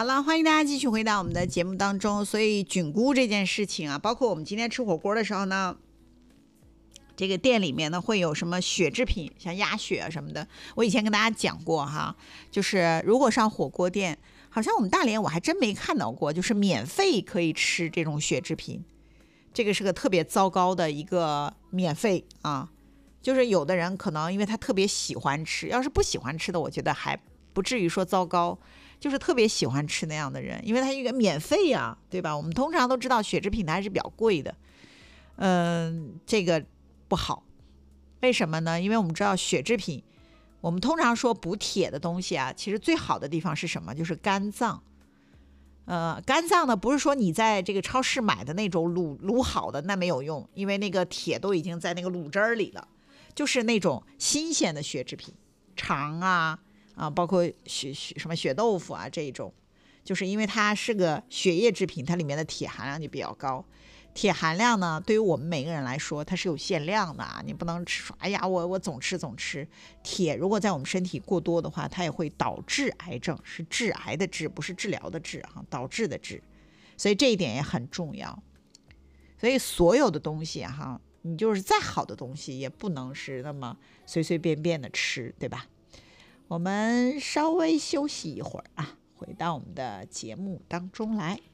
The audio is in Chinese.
好了，欢迎大家继续回到我们的节目当中。所以菌菇这件事情啊，包括我们今天吃火锅的时候呢，这个店里面呢会有什么血制品，像鸭血啊什么的。我以前跟大家讲过哈，就是如果上火锅店，好像我们大连我还真没看到过，就是免费可以吃这种血制品。这个是个特别糟糕的一个免费啊，就是有的人可能因为他特别喜欢吃，要是不喜欢吃的，我觉得还不至于说糟糕。就是特别喜欢吃那样的人，因为他一个免费呀，对吧？我们通常都知道血制品它还是比较贵的，这个不好。为什么呢？因为我们知道血制品，我们通常说补铁的东西啊，其实最好的地方是什么？就是肝脏。肝脏呢，不是说你在这个超市买的那种卤好的那没有用，因为那个铁都已经在那个卤汁儿里了，就是那种新鲜的血制品，肠啊。包括什么血豆腐啊这一种，就是因为它是个血液制品，它里面的铁含量就比较高。铁含量呢，对于我们每个人来说，它是有限量的啊，你不能吃。哎呀，我总吃。铁如果在我们身体过多的话，它也会导致癌症，是致癌的致，不是治疗的治哈，导致的致。所以这一点也很重要。所以所有的东西哈，你就是再好的东西，也不能是那么随随便便的吃，对吧？我们稍微休息一会儿啊，回到我们的节目当中来。